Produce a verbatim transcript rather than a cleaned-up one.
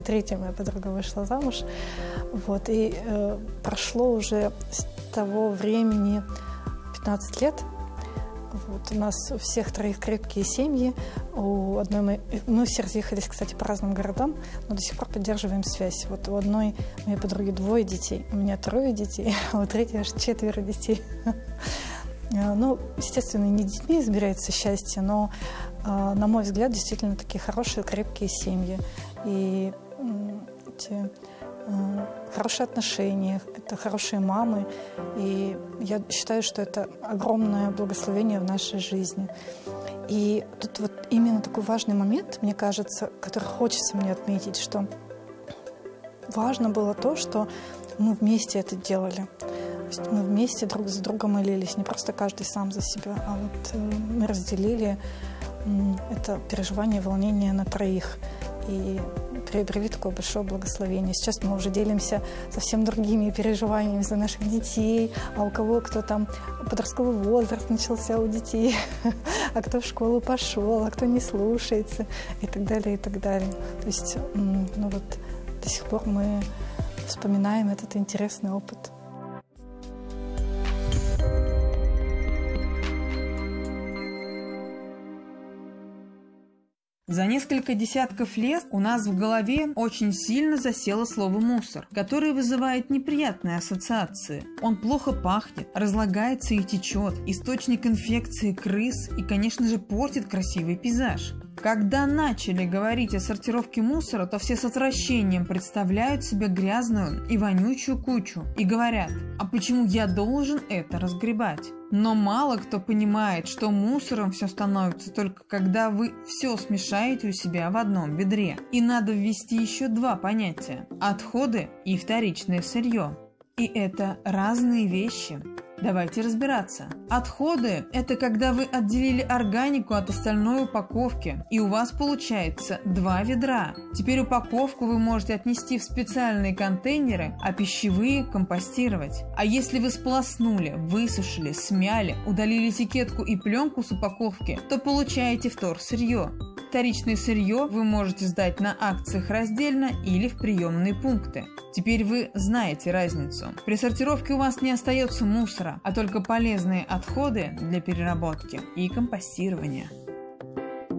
Третья моя подруга вышла замуж, вот, и э, прошло уже с того времени пятнадцать лет. Вот, у нас у всех троих крепкие семьи. У одной мы, мы все разъехались, кстати, по разным городам, но до сих пор поддерживаем связь. Вот у одной моей подруги двое детей, у меня трое детей, а у третьей аж четверо детей. Ну, естественно, не детьми измеряется счастье, но, на мой взгляд, действительно такие хорошие, крепкие семьи. И эти хорошие отношения, это хорошие мамы. И я считаю, что это огромное благословение в нашей жизни. И тут вот именно такой важный момент, мне кажется, который хочется мне отметить, что важно было то, что мы вместе это делали. То есть мы вместе друг за другом молились, не просто каждый сам за себя, а вот мы разделили это переживание, волнение на троих. И приобрели такое большое благословение. Сейчас мы уже делимся совсем другими переживаниями за наших детей, а у кого кто там подростковый возраст начался у детей, а кто в школу пошел, а кто не слушается, и так далее, и так далее. То есть, ну вот, до сих пор мы вспоминаем этот интересный опыт. За несколько десятков лет у нас в голове очень сильно засело слово «мусор», которое вызывает неприятные ассоциации. Он плохо пахнет, разлагается и течет, источник инфекции крыс и, конечно же, портит красивый пейзаж. Когда начали говорить о сортировке мусора, то все с отвращением представляют себе грязную и вонючую кучу и говорят: «А почему я должен это разгребать?» Но мало кто понимает, что мусором все становится только когда вы все смешаете у себя в одном ведре. И надо ввести еще два понятия – отходы и вторичное сырье. И это разные вещи. Давайте разбираться. Отходы – это когда вы отделили органику от остальной упаковки, и у вас получается два ведра. Теперь упаковку вы можете отнести в специальные контейнеры, а пищевые – компостировать. А если вы сполоснули, высушили, смяли, удалили этикетку и пленку с упаковки, то получаете вторсырье. Вторичное сырье вы можете сдать на акциях раздельно или в приемные пункты. Теперь вы знаете разницу. При сортировке у вас не остается мусора, а только полезные отходы для переработки и компостирования.